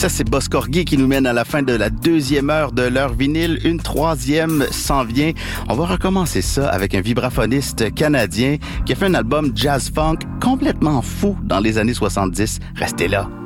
Ça, c'est Boss Corgi qui nous mène à la fin de la deuxième heure de l'heure vinyle. Une troisième s'en vient. On va recommencer ça avec un vibraphoniste canadien qui a fait un album jazz-funk complètement fou dans les années 70. Restez là.